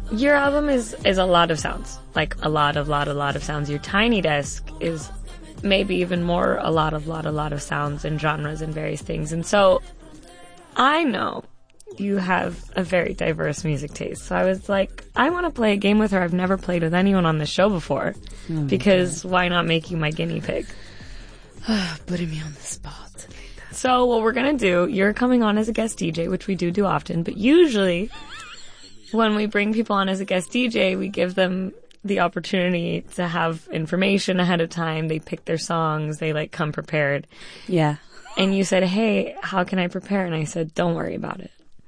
Your album is a lot of sounds. Like, a lot of sounds. Your Tiny Desk is maybe even more a lot of sounds and genres and various things. And so, I know you have a very diverse music taste. So I was like, I want to play a game with her I've never played with anyone on the show before. Because why not make you my guinea pig? Putting me on the spot. So what we're going to do, you're coming on as a guest DJ, which we do often, but usually when we bring people on as a guest DJ, we give them the opportunity to have information ahead of time. They pick their songs. They, like, come prepared. Yeah. And you said, hey, how can I prepare? And I said, don't worry about it.